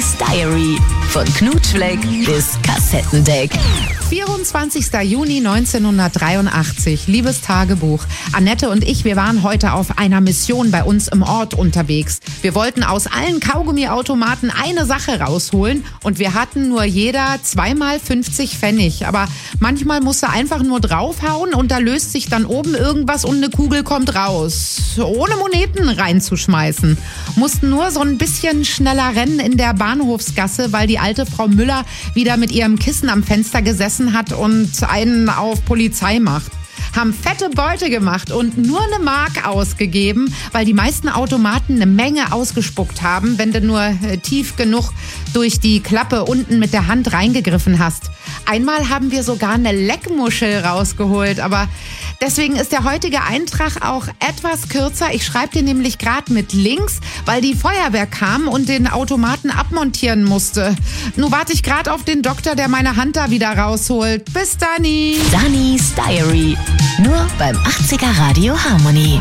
Dannys Diary. Von Knutschfleck bis Kassettendeck. 24. Juni 1983. Liebes Tagebuch. Annette und ich, wir waren heute auf einer Mission bei uns im Ort unterwegs. Wir wollten aus allen Kaugummiautomaten eine Sache rausholen und wir hatten nur jeder 2 x 50 Pfennig. Aber manchmal musst du einfach nur draufhauen und da löst sich dann oben irgendwas und eine Kugel kommt raus. Ohne Moneten reinzuschmeißen. Mussten nur so ein bisschen schneller rennen in der Bahnhofsgasse, weil die alte Frau Müller wieder mit ihrem Kissen am Fenster gesessen hat und einen auf Polizei macht. Haben fette Beute gemacht und nur 1 Mark ausgegeben, weil die meisten Automaten eine Menge ausgespuckt haben, wenn du nur tief genug durch die Klappe unten mit der Hand reingegriffen hast. Einmal haben wir sogar eine Leckmuschel rausgeholt, aber deswegen ist der heutige Eintrag auch etwas kürzer. Ich schreibe dir nämlich gerade mit links, weil die Feuerwehr kam und den Automaten abmontieren musste. Nun warte ich gerade auf den Doktor, der meine Hand da wieder rausholt. Bis Dani! Dannys Diary. Nur beim 80er Radio Harmony.